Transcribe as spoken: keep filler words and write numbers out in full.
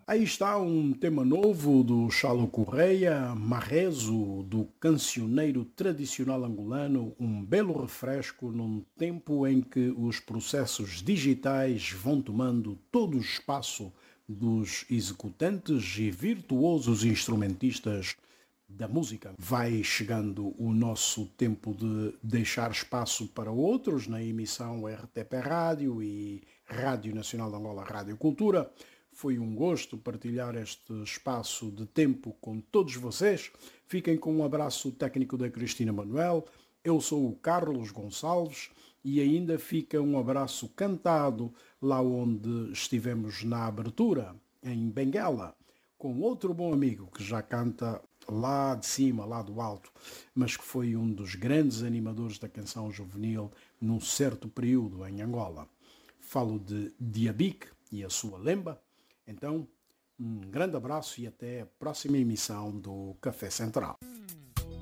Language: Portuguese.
Aí está um tema novo do Chalo Correia, Marrezo, do cancioneiro tradicional angolano, um belo refresco num tempo em que os processos digitais vão tomando todo o espaço dos executantes e virtuosos instrumentistas da música. Vai chegando o nosso tempo de deixar espaço para outros na emissão R T P Rádio e Rádio Nacional de Angola Rádio Cultura. Foi um gosto partilhar este espaço de tempo com todos vocês. Fiquem com um abraço técnico da Cristina Manuel. Eu sou o Carlos Gonçalves e ainda fica um abraço cantado lá onde estivemos na abertura, em Benguela, com outro bom amigo que já canta lá de cima, lá do alto, mas que foi um dos grandes animadores da canção juvenil num certo período em Angola. Falo de Diabique e a sua Lemba. Então, um grande abraço e até a próxima emissão do Café Central.